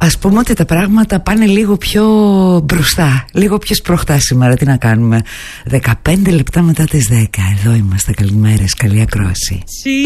Ας πούμε ότι τα πράγματα πάνε λίγο πιο μπροστά, λίγο πιο σπροχτά σήμερα. Τι να κάνουμε. 15 λεπτά μετά τις 10. Εδώ είμαστε. Καλημέρες, καλή ακρόαση.